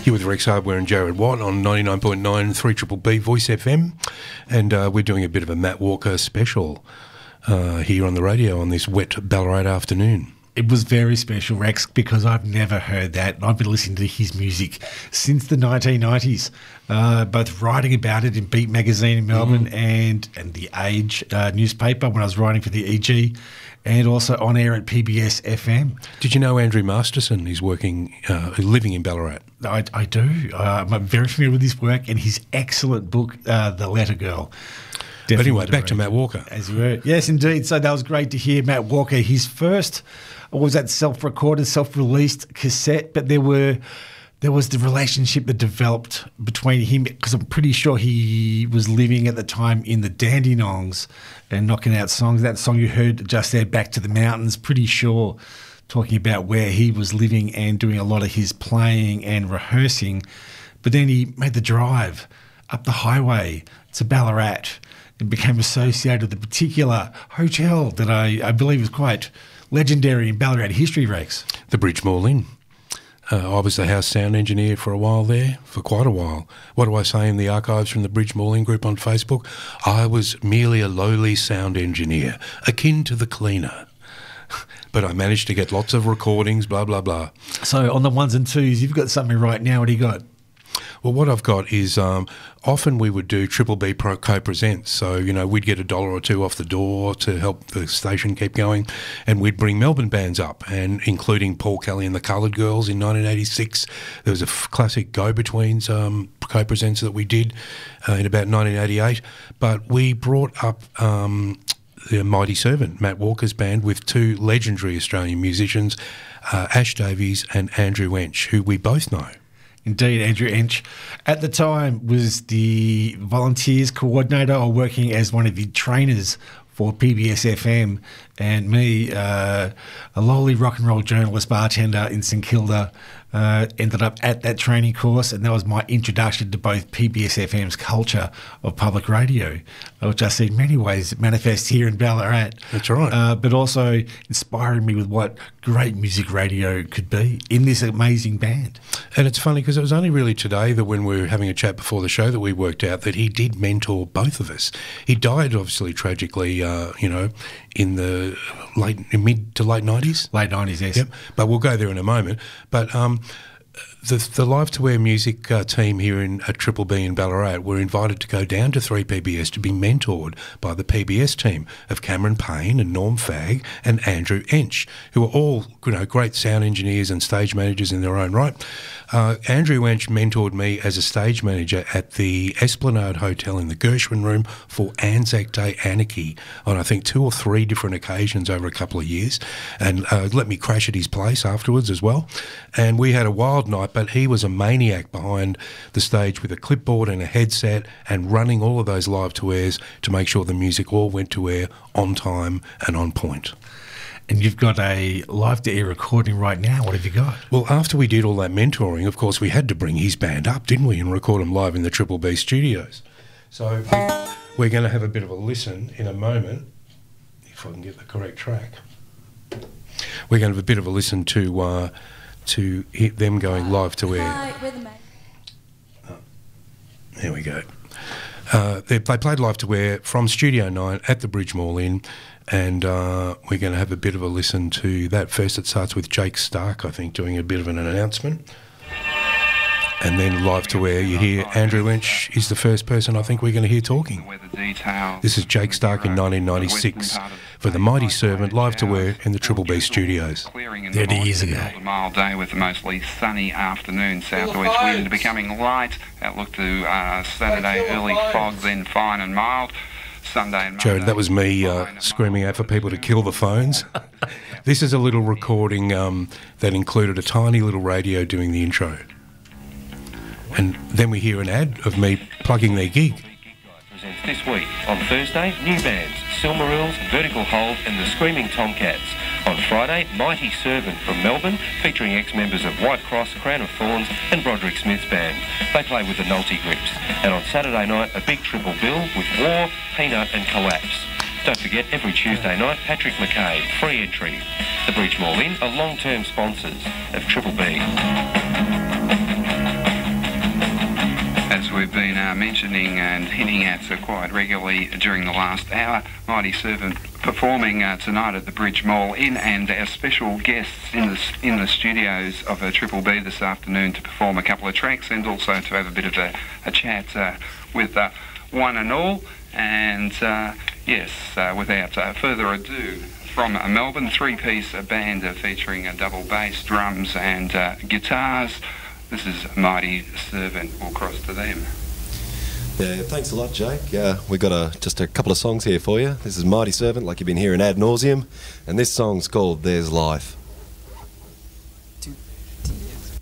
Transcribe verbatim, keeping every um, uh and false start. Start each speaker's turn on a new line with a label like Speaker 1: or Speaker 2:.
Speaker 1: Here with Rex Hardware and Jared Watt on ninety-nine point nine three B B Voice F M, and uh, we're doing a bit of a Matt Walker special uh, here on the radio on this wet Ballarat afternoon.
Speaker 2: It was very special, Rex, because I've never heard that. I've been listening to his music since the nineteen nineties, uh, both writing about it in Beat magazine in Melbourne mm. and, and the Age uh, newspaper when I was writing for the E G, and also on air at P B S F M. Did
Speaker 1: you know Andrew Masterson is working, uh, living in Ballarat?
Speaker 2: I, I do. Uh, I'm very familiar with his work and his excellent book, uh, The Letter Girl. Definitely
Speaker 1: but anyway, back to Matt Walker.
Speaker 2: As you were. Yes, indeed. So that was great to hear Matt Walker. His first was that self-recorded, self-released cassette, but there were there was the relationship that developed between him, because I'm pretty sure he was living at the time in the Dandenongs and knocking out songs. That song you heard just there, Back to the Mountains, pretty sure talking about where he was living and doing a lot of his playing and rehearsing. But then he made the drive up the highway to Ballarat and became associated with a particular hotel that I, I believe is quite legendary in Ballarat history, Rex.
Speaker 1: The Bridgemore Inn. Uh, I was the house sound engineer for a while there, for quite a while. What do I say in the archives from the Bridgemore Inn group on Facebook? I was merely a lowly sound engineer, akin to the cleaner. But I managed to get lots of recordings, blah, blah, blah.
Speaker 2: So on the ones and twos, you've got something right now. What do you got?
Speaker 1: Well, what I've got is um, often we would do Triple B Pro co-presents. So, you know, we'd get a dollar or two off the door to help the station keep going, and we'd bring Melbourne bands up, and including Paul Kelly and the Coloured Girls in nineteen eighty-six. There was a f- classic Go-Betweens um, co-presents that we did uh, in about nineteen eighty-eight. But we brought up Um, the Mighty Servant, Matt Walker's band, with two legendary Australian musicians, uh, Ash Davies and Andrew Ench, who we both know.
Speaker 2: Indeed, Andrew Ench, at the time, was the volunteers coordinator or working as one of the trainers for P B S F M, and me, uh, a lowly rock and roll journalist bartender in St Kilda, uh, ended up at that training course, and that was my introduction to both P B S F M's culture of public radio, which I see in many ways manifest here in Ballarat.
Speaker 1: That's right.
Speaker 2: Uh, but also inspiring me with what great music radio could be in this amazing band.
Speaker 1: And it's funny because it was only really today that when we were having a chat before the show that we worked out that he did mentor both of us. He died obviously tragically, uh, you know, in the late mid to late nineties.
Speaker 2: Late nineties, yes.
Speaker 1: Yep. But we'll go there in a moment. But um, the the Live to Air music uh, team here in at Triple B in Ballarat were invited to go down to three P B S to be mentored by the P B S team of Cameron Payne and Norm Fagg and Andrew Ench, who are all, you know, great sound engineers and stage managers in their own right. Uh, Andrew Ench mentored me as a stage manager at the Esplanade Hotel in the Gershwin Room for Anzac Day Anarchy on, I think, two or three different occasions over a couple of years, and uh, let me crash at his place afterwards as well. And we had a wild night, but he was a maniac behind the stage with a clipboard and a headset and running all of those live to airs to make sure the music all went to air on time and on point.
Speaker 2: And you've got a live-to-air recording right now. What have you got?
Speaker 1: Well, after we did all that mentoring, of course, we had to bring his band up, didn't we, and record them live in the Triple B studios. So we're going to have a bit of a listen in a moment, if I can get the correct track. We're going to have a bit of a listen to uh, to hit them going live to air.
Speaker 3: Hi, we're the mate.
Speaker 1: Oh, there we go. Uh, they, they played live to air from Studio nine at the Bridgemore Inn, and uh, we're going to have a bit of a listen to that. First it starts with Jake Stark, I think, doing a bit of an announcement. And then live to air, you hear Andrew Ench is the first person I think we're going to hear talking. This is Jake Stark in nineteen ninety-six for the Mighty Servant, live to air in the Triple B studios.
Speaker 2: thirty years ago.
Speaker 4: A mild day with a mostly sunny afternoon. Southwest wind becoming light. Outlook to uh, Saturday, early fog, then fine and mild. Sunday and Monday.
Speaker 1: Jared, that was me uh, screaming out for people to kill the phones. This is a little recording um, that included a tiny little radio doing the intro. And then we hear an ad of me plugging their gig.
Speaker 5: Presents this week on Thursday, new bands Silmarils, Vertical Hold and the Screaming Tomcats. On Friday, Mighty Servant from Melbourne, featuring ex-members of White Cross, Crown of Thorns and Broderick Smith's band. They play with the Nolte Grips. And on Saturday night, a big triple bill with War, Peanut and Collapse. Don't forget, every Tuesday night, Patrick McCabe, free entry. The Bridgemore Inn are long-term sponsors of Triple B.
Speaker 4: we've been uh, mentioning and hinting at uh, quite regularly during the last hour. Mighty Servant performing uh, tonight at the Bridge Mall in, and our special guests in the in the studios of uh, Triple B this afternoon to perform a couple of tracks and also to have a bit of a, a chat uh, with uh, one and all. And uh, yes, uh, without uh, further ado, from uh, Melbourne, three-piece uh, band uh, featuring a double bass, drums and uh, guitars. This is Mighty Servant. We'll cross to them.
Speaker 3: Yeah, thanks a lot, Jake. Uh, we've got a, just a couple of songs here for you. This is Mighty Servant, like you've been hearing ad nauseum, and this song's called There's Life.